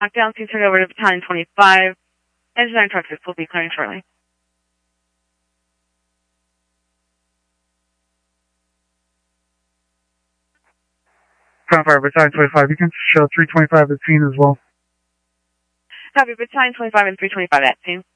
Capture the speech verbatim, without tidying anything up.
Knockdown scene turned over to Battalion twenty-five. Engine nine truck six will be clearing shortly. Fire Battalion twenty-five, you can show three twenty-five at scene as well. Copy, Battalion twenty-five and three twenty-five at scene.